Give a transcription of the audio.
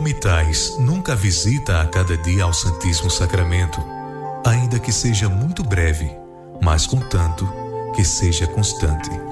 omitais nunca a visita a cada dia ao Santíssimo Sacramento, ainda que seja muito breve, mas contanto que seja constante.